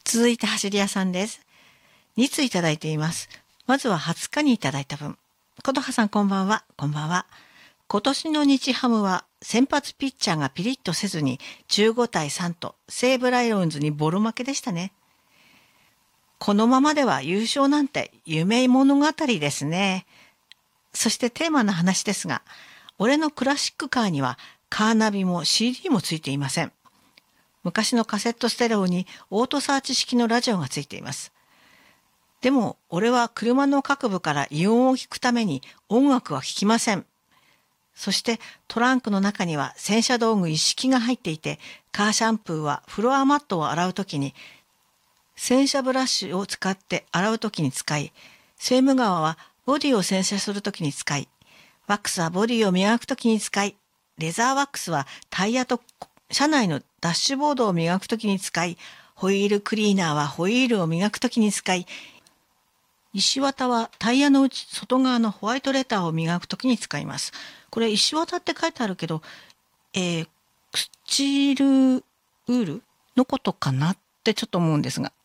続いて走り屋さんです。2通いただいています。まずは20日にいただいた分。琴葉さんこんばんは。こんばんは。今年の日ハムは先発ピッチャーがピリッとせずに15対3と西武ライオンズにボロ負けでしたね。このままでは優勝なんて夢物語ですね。そしてテーマの話ですが、俺のクラシックカーにはカーナビも CD もついていません。昔のカセットステレオにオートサーチ式のラジオがついています。でも俺は車の各部から異音を聞くために音楽は聴きません。そしてトランクの中には洗車道具一式が入っていて、カーシャンプーはフロアマットを洗うときに、洗車ブラシを使って洗うときに使い、セーム川はボディを洗車するときに使い、ワックスはボディを磨くときに使い、レザーワックスはタイヤと車内のダッシュボードを磨くときに使い、ホイールクリーナーはホイールを磨くときに使い、石綿はタイヤの外側のホワイトレターを磨くときに使います。これ石綿って書いてあるけど、スチールウールのことかなってちょっと思うんですが、